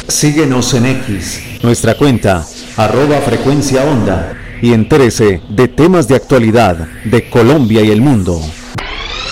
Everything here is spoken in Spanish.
Síguenos en X, Nuestra cuenta, @frecuencia onda. y entérese de temas de actualidad de Colombia y el mundo.